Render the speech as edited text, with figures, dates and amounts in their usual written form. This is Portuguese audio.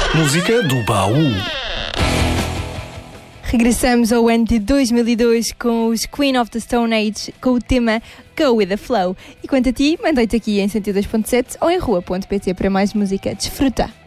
Música do baú. Regressamos ao ano de 2002 com os Queen of the Stone Age, com o tema Go With The Flow. E quanto a ti, mandei-te aqui em 102.7 ou em rua.pt para mais música. Desfruta!